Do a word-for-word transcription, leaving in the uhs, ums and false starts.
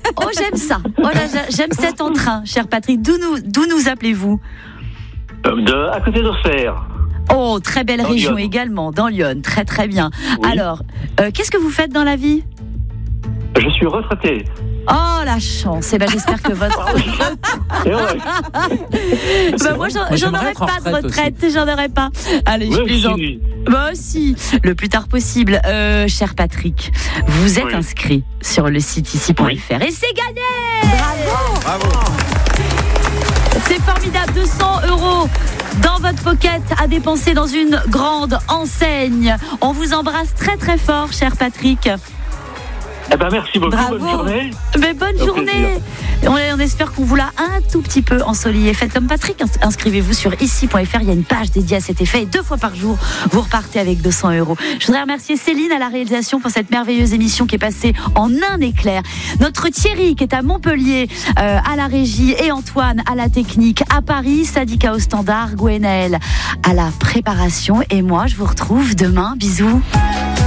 Oh, j'aime ça. Oh là, j'aime cet entrain, cher Patrick. D'où nous, d'où nous appelez-vous ? De, à côté d'Auxerre. Oh, très belle Dans région Lyon. également, dans Lyon. Très, très bien. Oui. Alors, euh, qu'est-ce que vous faites dans la vie ? Je suis retraité. Oh, la chance. Eh ben, j'espère que votre... Et ouais. bah, moi, j'en, j'en aurais pas de retraite. Aussi. J'en aurais pas. Allez, je Ouais, plaisante. si. Bah, si. Le plus tard possible. Euh, cher Patrick, vous êtes Oui. inscrit sur le site ici point f r Oui. et c'est gagné! Bravo! Bravo. C'est formidable. deux cents euros dans votre pocket à dépenser dans une grande enseigne. On vous embrasse très, très fort, cher Patrick. Eh ben, merci beaucoup. Bravo. Bonne journée. Mais bonne Au journée. On, on espère qu'on vous l'a un tout petit peu ensoleillé. Faites comme Patrick, ins- inscrivez-vous sur ici point f r. Il y a une page dédiée à cet effet et deux fois par jour, vous repartez avec deux cents euros. Je voudrais remercier Céline à la réalisation pour cette merveilleuse émission qui est passée en un éclair. Notre Thierry qui est à Montpellier euh, à la régie et Antoine à la technique, à Paris, Sadika au standard, Gwenaël à la préparation et moi je vous retrouve demain. Bisous.